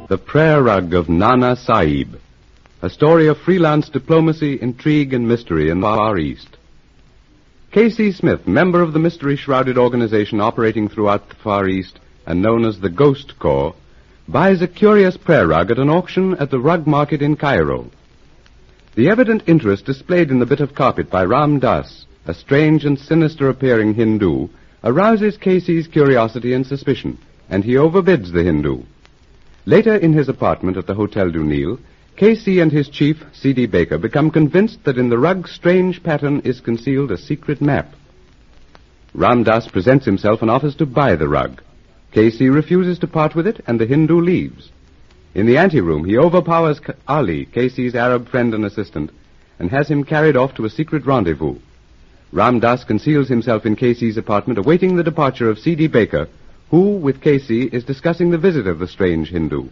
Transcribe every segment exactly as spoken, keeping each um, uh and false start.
The Prayer Rug of Nana Sahib, a story of freelance diplomacy, intrigue, and mystery in the Far East. K C. Smith, member of the mystery-shrouded organization operating throughout the Far East and known as the Ghost Corps, buys a curious prayer rug at an auction at the rug market in Cairo. The evident interest displayed in the bit of carpet by Ram Das, a strange and sinister-appearing Hindu, arouses K C's curiosity and suspicion, and he overbids the Hindu. Later in his apartment at the Hotel du Nil, K C and his chief, C D Baker, become convinced that in the rug's strange pattern is concealed a secret map. Ram Das presents himself and offers to buy the rug. K C refuses to part with it, and the Hindu leaves. In the anteroom, he overpowers Ali, K C's Arab friend and assistant, and has him carried off to a secret rendezvous. Ram Das conceals himself in K C's apartment, awaiting the departure of C D Baker, who, with K C, is discussing the visit of the strange Hindu.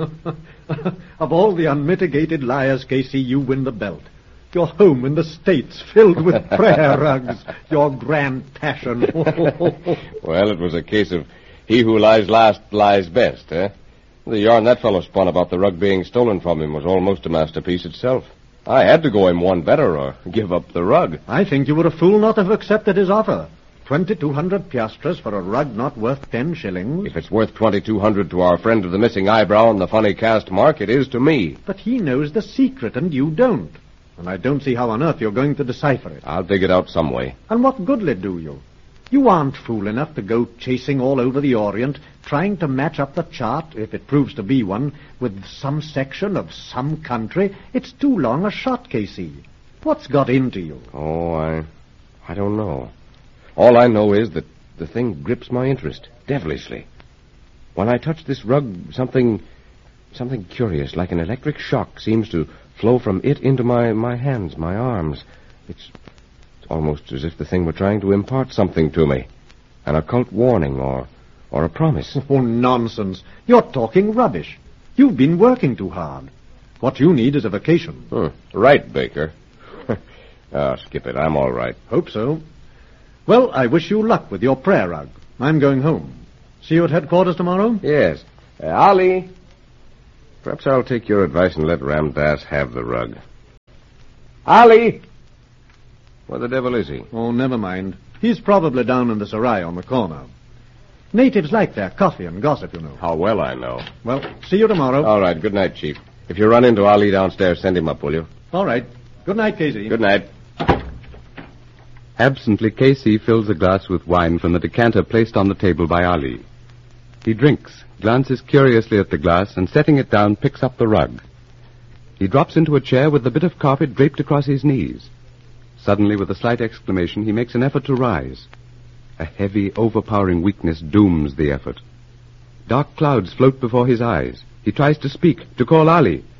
Of all the unmitigated liars, K C, you win the belt. Your home in the States, filled with prayer rugs, your grand passion. Well, it was a case of he who lies last lies best, eh? The yarn that fellow spun about the rug being stolen from him was almost a masterpiece itself. I had to go him one better or give up the rug. I think you were a fool not to have accepted his offer. Twenty-two hundred piastres for a rug not worth ten shillings. If it's worth twenty-two hundred to our friend of the missing eyebrow and the funny cast mark, it is to me. But he knows the secret, and you don't. And I don't see how on earth you're going to decipher it. I'll dig it out some way. And what good'll it do you? You aren't fool enough to go chasing all over the Orient, trying to match up the chart, if it proves to be one, with some section of some country. It's too long a shot, K C. What's got into you? Oh, I... I don't know. All I know is that the thing grips my interest, devilishly. When I touch this rug, something... something curious, like an electric shock, seems to flow from it into my, my hands, my arms. It's... It's almost as if the thing were trying to impart something to me. An occult warning or or a promise. Oh, nonsense. You're talking rubbish. You've been working too hard. What you need is a vacation. Hmm. Right, Baker. Oh, skip it. I'm all right. Hope so. Well, I wish you luck with your prayer rug. I'm going home. See you at headquarters tomorrow? Yes. Uh, Ali, perhaps I'll take your advice and let Ram Das have the rug. Ali! Where the devil is he? Oh, never mind. He's probably down in the Sarai on the corner. Natives like their coffee and gossip, you know. How well I know. Well, see you tomorrow. All right. Good night, Chief. If you run into Ali downstairs, send him up, will you? All right. Good night, K C. Good night. Absently, K C fills a glass with wine from the decanter placed on the table by Ali. He drinks, glances curiously at the glass, and setting it down, picks up the rug. He drops into a chair with the bit of carpet draped across his knees. Suddenly, with a slight exclamation, he makes an effort to rise. A heavy, overpowering weakness dooms the effort. Dark clouds float before his eyes. He tries to speak, to call Ali.